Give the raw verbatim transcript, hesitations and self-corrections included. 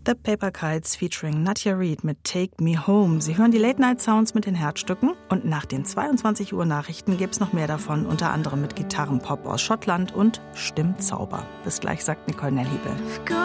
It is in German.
The Paper Kites featuring Nadja Reed mit Take Me Home. Sie hören die Late-Night-Sounds mit den Herzstücken und nach den zweiundzwanzig Uhr Nachrichten gibt's noch mehr davon, unter anderem mit Gitarrenpop aus Schottland und Stimmzauber. Bis gleich, sagt Nicole Nelliebel.